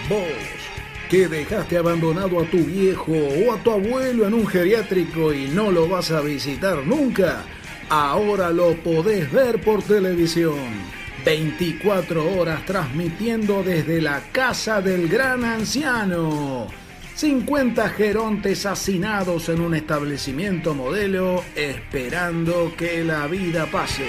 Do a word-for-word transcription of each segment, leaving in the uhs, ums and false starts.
Vos, que dejaste abandonado a tu viejo o a tu abuelo en un geriátrico y no lo vas a visitar nunca, ahora lo podés ver por televisión. veinticuatro horas transmitiendo desde la casa del gran anciano. cincuenta gerontes hacinados en un establecimiento modelo esperando que la vida pase.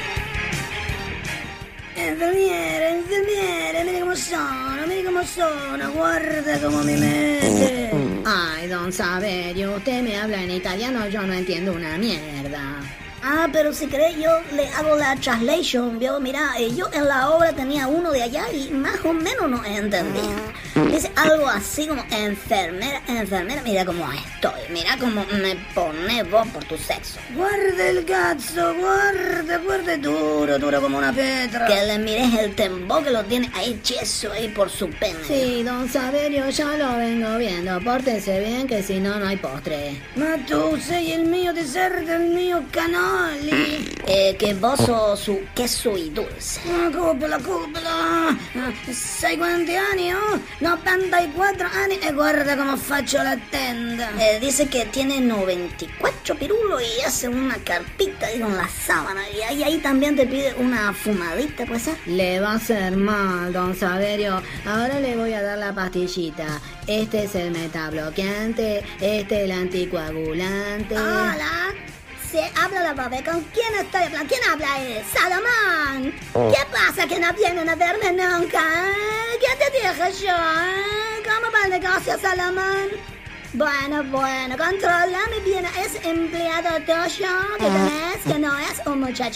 Enfermiera, enfermiera, mire cómo son, mire cómo son, guarda cómo me mete. Ay, don Saverio, usted me habla en italiano, yo no entiendo una mierda. Ah, pero si cree yo le hago la translation, ¿vio? Mira, eh, yo en la obra tenía uno de allá y más o menos no entendía. Dice algo así como enfermera, enfermera, mira cómo estoy, mira cómo me pone vos por tu sexo. Guarda el cazzo, guarda, guarda duro, duro como una piedra. Que le mires el tembo que lo tiene ahí cheso ahí por su pene. Sí, don Saverio, ya lo vengo viendo, pórtese bien que si no, no hay postre. Ma tu sei il mio deserto, il mio canale. Eh, che vos sos su queso y dulce. Ah, coppola, coppola. Ah, sai quanti anni ho? novantaquattro anni e guarda come faccio la tenda. Eh, dice que tiene noventa y cuatro pirulos y hace una carpita ahí con la sábana. Y ahí, ahí también te pide una fumadita, ¿puede ser? Le va a hacer mal, don Saverio. Ahora le voy a dar la pastillita. Este es el metabloqueante, este el anticoagulante. Hola. Se habla la bebé. ¿Con quién estoy hablando? ¿Quién habla? Es Salomón. ¿Qué pasa que no vienen a verme nunca? ¿Qué te dije yo? ¿Cómo va el negocio, Salomón? Bueno, bueno, controlame bien. ¿Es empleado tuyo que tenés? Que no es un muchacho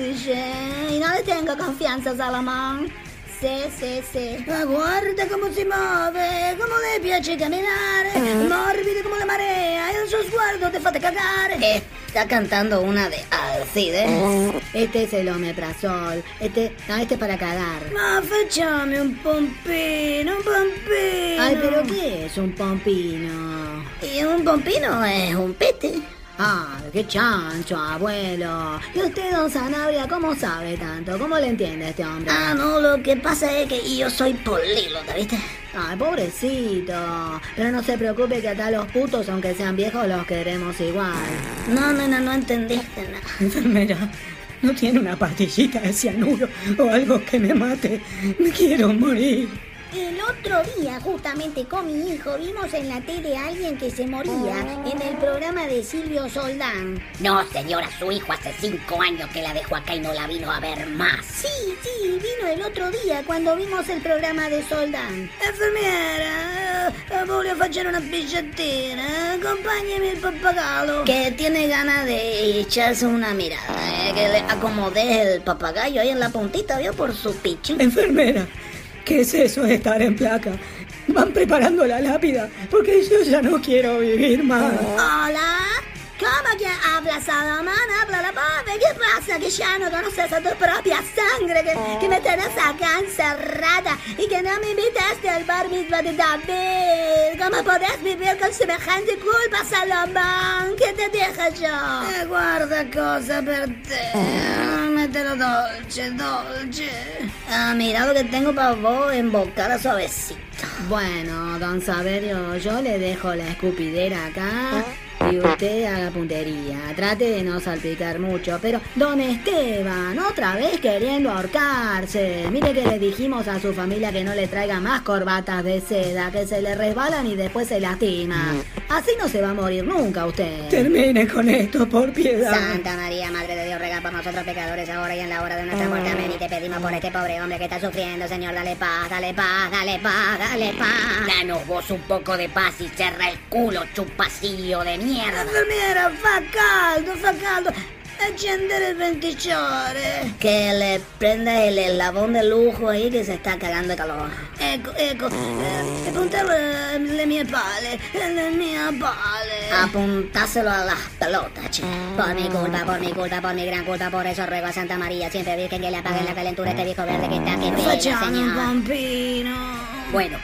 y no le tengo confianza, Salomón. Sí, sí, sí. Ah, guarda cómo si muove, cómo le piace camminare, morbido como la marea, e il suo sguardo te fate cagare. Está cantando una de Alcides. Este es el omeprazol. Este, no, este es para cagar. Ma facciamo un pompino, un pompino. Ay, pero ¿qué es un pompino? Y un pompino es un pete. Ah, qué chancho, abuelo. ¿Y usted, don Sanabria, cómo sabe tanto? ¿Cómo le entiende a este hombre? Ah, no, lo que pasa es que yo soy políglota, ¿viste? Ay, pobrecito. Pero no se preocupe que acá los putos, aunque sean viejos, los queremos igual. No, no, no, no entendiste nada. Enfermera, ¿no tiene una pastillita de cianuro o algo que me mate? Me quiero morir. El otro día, justamente con mi hijo, vimos en la tele a alguien que se moría en el programa de Silvio Soldán. No, señora, su hijo hace cinco años que la dejó acá y no la vino a ver más. Sí, sí, vino el otro día cuando vimos el programa de Soldán. Enfermiera, voglio fare una bigliettina, acompáñeme el papagayo. Que tiene ganas de echarse una mirada, eh, que le acomodé el papagayo ahí en la puntita, ¿vio? Por su pichín. Enfermera, ¿qué es eso de estar en placa? Van preparando la lápida, porque yo ya no quiero vivir más. Hola, ¿cómo que hablas, Salomón? Habla la pobre, ¿qué pasa? Que ya no conoces a tu propia sangre, que, que me tenés acá encerrada y que no me invitaste al bar mitzvah de David. ¿Cómo podés vivir con semejante culpa, Salomón? ¿Qué te dije yo? Eh, guarda cosa per te, mételo dolce, dolce. Ah, mira lo que tengo para vos en bocada suavecito. Bueno, don Saverio, yo le dejo la escupidera acá y usted haga puntería. Trate de no salpicar mucho, pero don Esteban, otra vez queriendo ahorcarse. Mire que le dijimos a su familia que no le traiga más corbatas de seda, que se le resbalan y después se lastima. Así no se va a morir nunca usted. Termine con esto, por piedad. Santa María, Madre de Dios, ruega por nosotros pecadores ahora y en la hora de nuestra muerte. Amén. Y te pedimos por este pobre hombre que está sufriendo, Señor. Dale paz, dale paz, dale paz, dale paz. Danos vos un poco de paz y cerra el culo, chupacillo de mierda. Enfermiera, fa caldo, fa caldo. Accendere il venticore. Que le prenda el eslabón de lujo ahí que se está cagando de calor. Ecco, ecco, eh, puntavo le, le mie pale, le mie pale. Apuntáselo a las pelotas, che. Por mi culpa, por mi culpa, por mi gran culpa, por eso ruego a Santa María, siempre Virgen, que le apague la calentura a este viejo verde que está que pega, Facciamo un Señor. pompino. Bueno,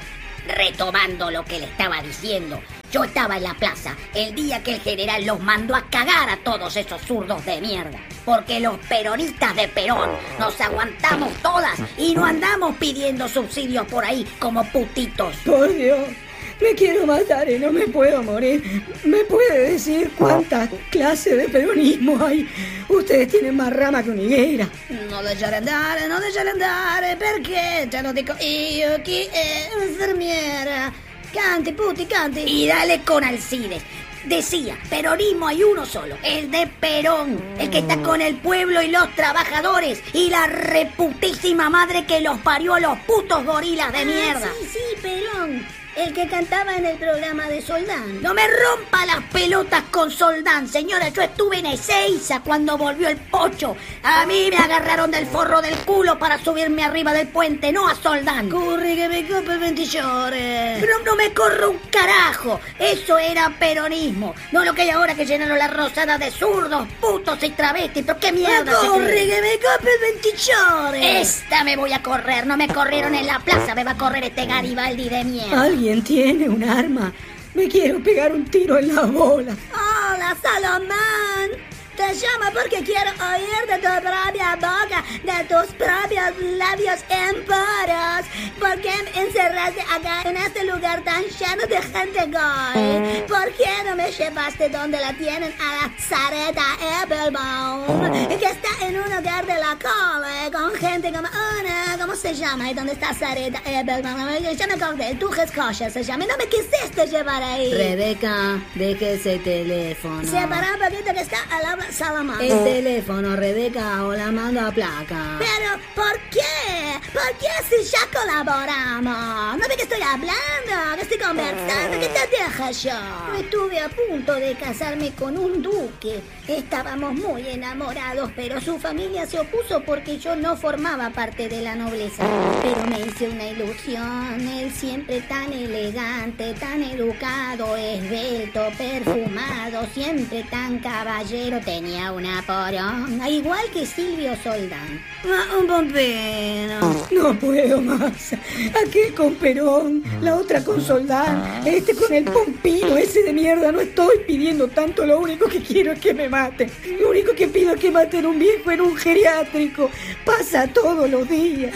retomando lo que le estaba diciendo, yo estaba en la plaza el día que el general los mandó a cagar a todos esos zurdos de mierda. Porque los peronistas de Perón nos aguantamos todas y no andamos pidiendo subsidios por ahí como putitos. Por Dios, me quiero matar y no me puedo morir. ¿Me puede decir cuántas clases de peronismo hay? Ustedes tienen más rama que una higuera. No lasciare andare, no lasciare andare, perché te lo dico io, chi è infermiera. Canti, puti, canti. Y dale con Alcides. Decía, peronismo hay uno solo, el de Perón, el que está con el pueblo y los trabajadores y la reputísima madre que los parió a los putos gorilas de mierda. Ah, sí, sí, Perón, el que cantaba en el programa de Soldán. No me rompa las pelotas con Soldán, señora, yo estuve en Ezeiza cuando volvió el Pocho. A mí me agarraron del forro del culo para subirme arriba del puente, no a Soldán. Corri che mi copre il venticiore. Pero no me corro un carajo, eso era peronismo, no lo que hay ahora que llenaron la rosada de zurdos, putos y travestis, pero qué mierda. Corri che mi copre il venticiore. Esta me voy a correr, no me corrieron en la plaza, me va a correr este Garibaldi de mierda. ¿Alguien tiene un arma? Me quiero pegar un tiro en la bola. Hola, Salomón. Te llamo porque quiero oír de tu propia boca, de tus propios labios emporos. ¿Por qué me encerraste acá en este lugar tan lleno de gente gay? ¿Por qué no me llevaste donde la tienen a la Zareta Applebaum? Que está en un hogar de la cole con gente como una... ¿Cómo se llama? ¿Y dónde está Zareta Applebaum? Ya me acordé, Tujes Kosher se llama. No me quisiste llevar ahí. Rebeca, deje ese teléfono. Se para un poquito que está al lado Salomón. El teléfono, Rebeca, o la mando a placa. Pero, ¿por qué? ¿Por qué si ya colaboramos? ¿No ve que estoy hablando? ¿Que estoy conversando? ¿Qué te deja yo? Estuve a punto de casarme con un duque. Estábamos muy enamorados, pero su familia se opuso porque yo no formaba parte de la nobleza. Pero me hice una ilusión. Él siempre tan elegante, tan educado, esbelto, perfumado, siempre tan caballero. Tenía una poronga, igual que Silvio Soldán. Ma un pompino. No puedo más. Aquel con Perón, la otra con Soldán, este con el pompino ese de mierda. No estoy pidiendo tanto, lo único que quiero es que me maten. Lo único que pido es que maten a un viejo en un geriátrico. Pasa todos los días.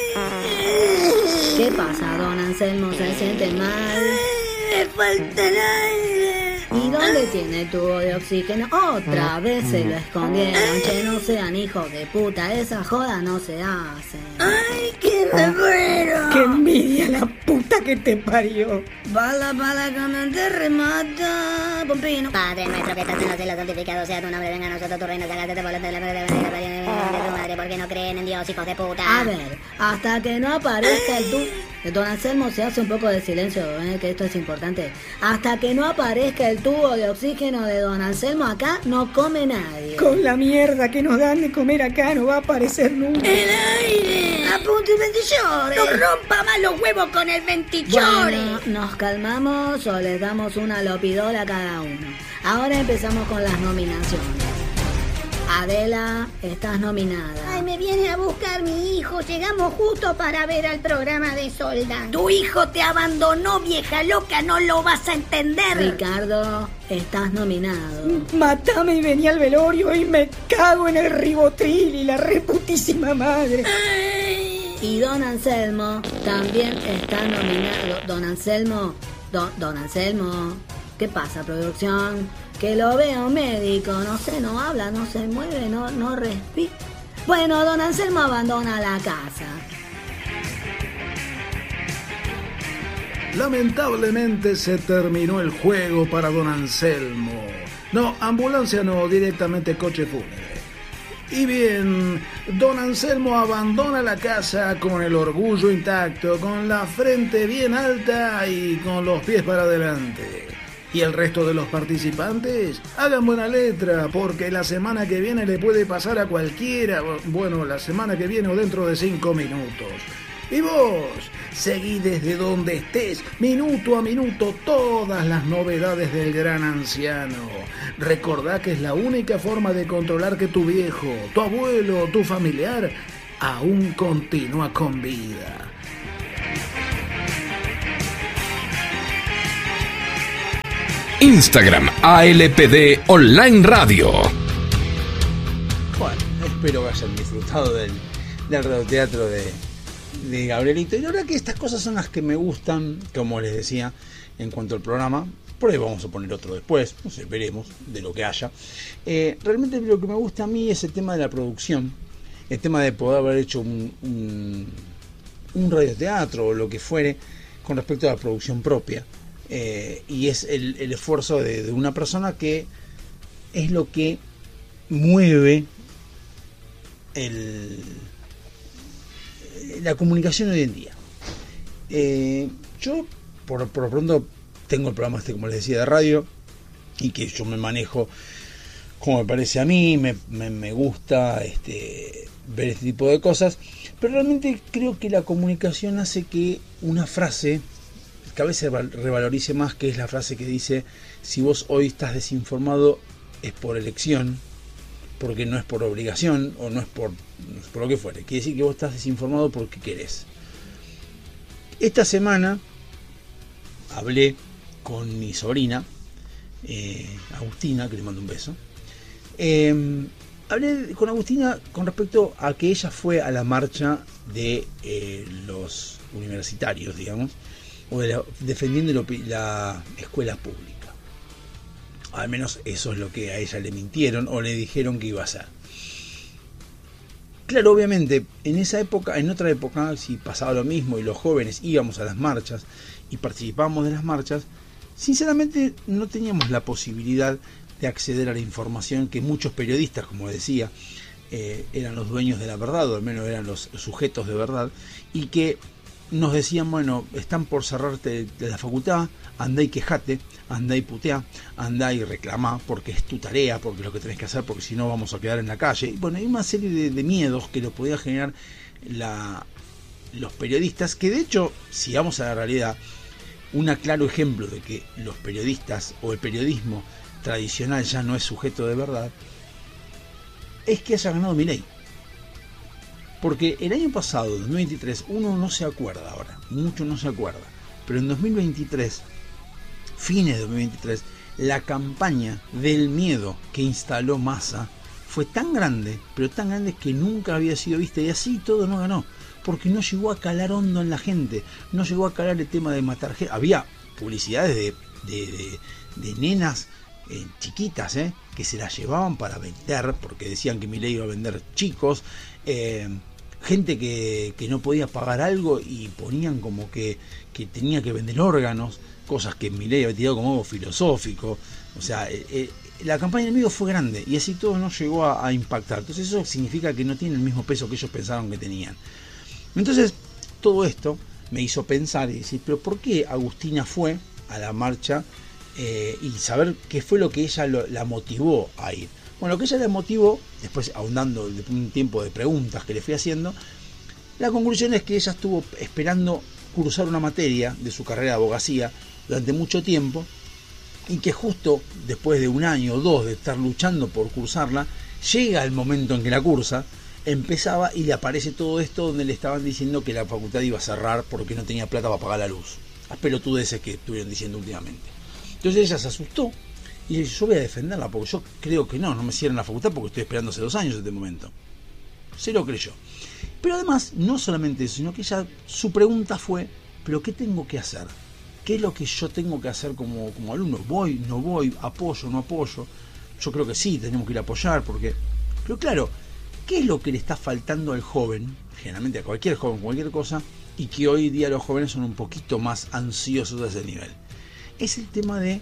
¿Qué pasa, don Anselmo? ¿Se siente mal? Me falta el aire. ¿Y dónde tiene el tubo de oxígeno? Otra vez se lo escondieron. Que no sean hijos de puta. Esa joda no se hace. ¡Ay, que me muero! ¡Qué envidia la puta que te parió! Bala, bala con el terremoto. Pompino. Padre nuestro que estás en los cielos, santificado sea tu nombre, venga a nosotros tu reino, sácate de volante de la de tu madre, porque no creen en Dios, hijos de puta. A ver, hasta que no aparezca el tubo... Don Anselmo, se hace un poco de silencio, ¿eh? Que esto es importante. Hasta que no aparezca el tubo de oxígeno de don Anselmo acá, no come nadie. Con la mierda que nos dan de comer acá, no va a aparecer nunca. ¡El aire! ¡Apunte el ventichore! ¡No rompa más los huevos con el ventichore! Bueno, ¿nos calmamos o les damos una lopidola a cada uno? Ahora empezamos con las nominaciones. Adela, estás nominada. Ay, me viene a buscar mi hijo. Llegamos justo para ver al programa de Soldán. Tu hijo te abandonó, vieja loca, no lo vas a entender. Ricardo, estás nominado. Matame y vení al velorio y me cago en el ribotril y la reputísima madre. Ay. Y don Anselmo también está nominado. Don Anselmo, don, don Anselmo, ¿qué pasa, producción? Que lo veo médico, no sé, no habla, no se mueve, no, no respira. Bueno, don Anselmo abandona la casa. Lamentablemente se terminó el juego para don Anselmo. No, ambulancia no, directamente coche fúnebre. Y bien, don Anselmo abandona la casa con el orgullo intacto, con la frente bien alta y con los pies para adelante. Y el resto de los participantes, hagan buena letra, porque la semana que viene le puede pasar a cualquiera, bueno, la semana que viene o dentro de cinco minutos. Y vos, seguí desde donde estés, minuto a minuto, todas las novedades del gran anciano. Recordá que es la única forma de controlar que tu viejo, tu abuelo, tu familiar, aún continúa con vida. Instagram A L P D Online Radio. Bueno, espero que hayan disfrutado del, del radioteatro de, de Gabrielito. Y la verdad que estas cosas son las que me gustan, como les decía, en cuanto al programa. Por ahí vamos a poner otro después, no sé, veremos de lo que haya. Eh, realmente lo que me gusta a mí es el tema de la producción, el tema de poder haber hecho un, un, un radioteatro o lo que fuere con respecto a la producción propia. Eh, y es el, el esfuerzo de, de una persona que es lo que mueve el, la comunicación hoy en día. Eh, yo, por, por pronto, tengo el programa este, como les decía, de radio, y que yo me manejo como me parece a mí, me, me, me gusta este, ver este tipo de cosas, pero realmente creo que la comunicación hace que una frase cada vez se revalorice más, que es la frase que dice: si vos hoy estás desinformado es por elección, porque no es por obligación, o no es por, no es por lo que fuere. Quiere decir que vos estás desinformado porque querés. Esta semana hablé con mi sobrina, eh, Agustina, que le mando un beso. Eh, hablé con Agustina con respecto a que ella fue a la marcha de eh, los universitarios, digamos, o de la, defendiendo lo, la escuela pública. Al menos eso es lo que a ella le mintieron o le dijeron que iba a hacer. Claro, obviamente, en esa época, en otra época, si pasaba lo mismo y los jóvenes íbamos a las marchas y participábamos de las marchas, sinceramente no teníamos la posibilidad de acceder a la información que muchos periodistas, como decía, eh, eran los dueños de la verdad, o al menos eran los sujetos de verdad, y que nos decían: bueno, están por cerrarte de la facultad, andá y quejate, andá y puteá, andá y reclamá, porque es tu tarea, porque es lo que tenés que hacer, porque si no vamos a quedar en la calle. Y bueno, hay una serie de, de miedos que lo podía generar la, los periodistas, que de hecho, si vamos a la realidad, un claro ejemplo de que los periodistas o el periodismo tradicional ya no es sujeto de verdad, es que haya ganado Milei. Porque el año pasado, dos mil veintitrés, uno no se acuerda ahora, mucho no se acuerda, pero en dos mil veintitrés, fines de dos mil veintitrés, la campaña del miedo que instaló Massa fue tan grande, pero tan grande que nunca había sido vista, y así todo no ganó, porque no llegó a calar hondo en la gente, no llegó a calar el tema de matar gente. Había publicidades de, de, de, de nenas eh, chiquitas, eh, que se las llevaban para vender, porque decían que Milei iba a vender chicos, eh, gente que, que no podía pagar algo y ponían como que, que tenía que vender órganos, cosas que Milei había tirado como algo filosófico. O sea, eh, eh, la campaña del miedo fue grande y así todo no llegó a, a impactar. Entonces eso significa que no tiene el mismo peso que ellos pensaron que tenían. Entonces todo esto me hizo pensar y decir: pero ¿por qué Agustina fue a la marcha? Eh, y saber qué fue lo que ella lo, la motivó a ir. Bueno, lo que ella la motivó, después ahondando de un tiempo de preguntas que le fui haciendo, la conclusión es que ella estuvo esperando cursar una materia de su carrera de abogacía durante mucho tiempo, y que justo después de un año o dos de estar luchando por cursarla, llega el momento en que la cursa, empezaba y le aparece todo esto donde le estaban diciendo que la facultad iba a cerrar porque no tenía plata para pagar la luz. Las pelotudeces que estuvieron diciendo últimamente. Entonces ella se asustó y dice: yo voy a defenderla porque yo creo que no, no me cierran la facultad porque estoy esperando hace dos años este momento. Se lo creyó. Pero además, no solamente eso, sino que ella, su pregunta fue: ¿pero qué tengo que hacer? ¿Qué es lo que yo tengo que hacer como, como alumno? ¿Voy, no voy? ¿Apoyo, no apoyo? Yo creo que sí, tenemos que ir a apoyar porque... Pero claro, ¿qué es lo que le está faltando al joven? Generalmente a cualquier joven, cualquier cosa, y que hoy día los jóvenes son un poquito más ansiosos de ese nivel. Es el tema de: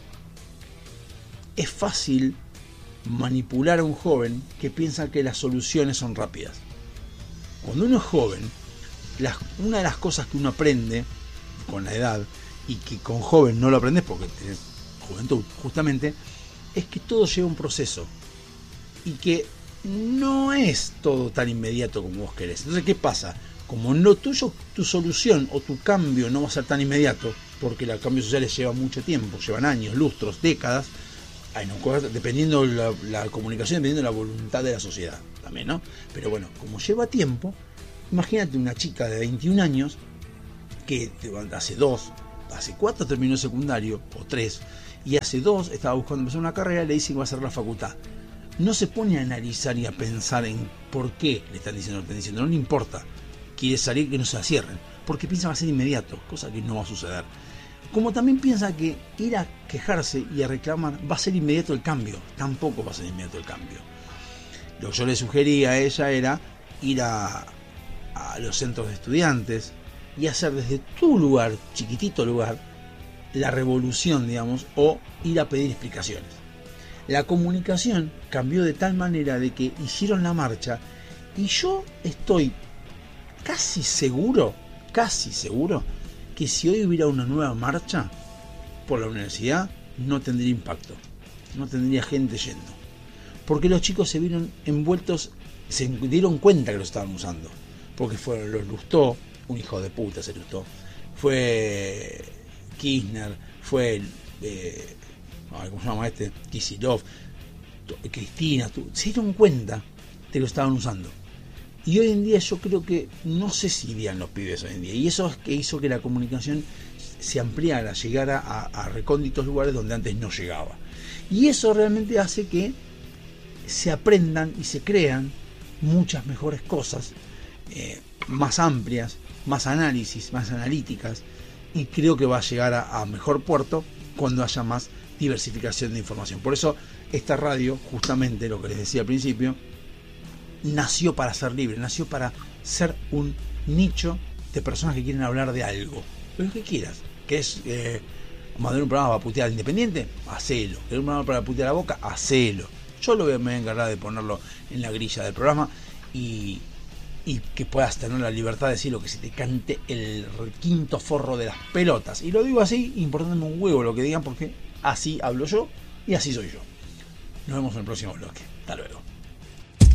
es fácil manipular a un joven que piensa que las soluciones son rápidas. Cuando uno es joven, las, una de las cosas que uno aprende con la edad, y que con joven no lo aprendes porque tenés juventud justamente, es que todo lleva un proceso y que no es todo tan inmediato como vos querés. Entonces, ¿qué pasa? Como no tuyo, tu solución o tu cambio no va a ser tan inmediato, porque los cambios sociales llevan mucho tiempo, llevan años, lustros, décadas, hay no, dependiendo la, la comunicación, dependiendo de la voluntad de la sociedad también, ¿no? Pero bueno, como lleva tiempo, imagínate una chica de veintiún años que hace dos, hace cuatro terminó el secundario, o tres, y hace dos estaba buscando empezar una carrera y le dicen que va a hacer la facultad. No se pone a analizar y a pensar en por qué le están diciendo lo que están diciendo, no le importa. Quiere salir, que no se la cierren, porque piensa que va a ser inmediato, cosa que no va a suceder. Como también piensa que ir a quejarse y a reclamar va a ser inmediato el cambio, tampoco va a ser inmediato el cambio. Lo que yo le sugería a ella era ir a, a los centros de estudiantes y hacer desde tu lugar, chiquitito lugar, la revolución, digamos, o ir a pedir explicaciones. La comunicación cambió de tal manera de que hicieron la marcha y yo estoy casi seguro, casi seguro, que si hoy hubiera una nueva marcha por la universidad, no tendría impacto, no tendría gente yendo. Porque los chicos se vieron envueltos, se dieron cuenta que lo estaban usando. Porque fueron los Lustó, un hijo de puta se Lustó, fue Kirchner, fue, eh, ¿cómo se llama este? Kicillof, Cristina, se dieron cuenta de que lo estaban usando. Y hoy en día yo creo que no sé si irían los pibes hoy en día. Y eso es que hizo que la comunicación se ampliara, llegara a, a recónditos lugares donde antes no llegaba. Y eso realmente hace que se aprendan y se crean muchas mejores cosas, eh, más amplias, más análisis, más analíticas. Y creo que va a llegar a, a mejor puerto cuando haya más diversificación de información. Por eso esta radio, justamente lo que les decía al principio, nació para ser libre, nació para ser un nicho de personas que quieren hablar de algo, lo que quieras, que es eh, mandar un programa para putear al Independiente, hacelo, querer un programa para putear a Boca, hacelo. Yo lo voy a, me voy a encargar de ponerlo en la grilla del programa y, y que puedas tener la libertad de decir lo que se te cante el quinto forro de las pelotas. Y lo digo así, importándome un huevo lo que digan, porque así hablo yo y así soy yo. Nos vemos en el próximo bloque. Hasta luego.